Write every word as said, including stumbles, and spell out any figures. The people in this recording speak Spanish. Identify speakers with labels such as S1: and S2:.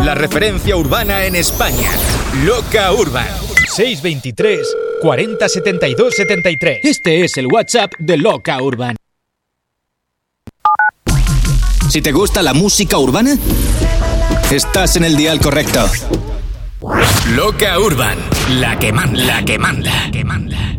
S1: La referencia urbana en España. Loca Urban.
S2: seis veintitrés, cuarenta, setenta y dos, setenta y tres.
S3: Este es el WhatsApp de Loca Urban.
S4: Si te gusta la música urbana, estás en el dial correcto.
S1: Loca Urban. La que manda. La que manda. La que manda.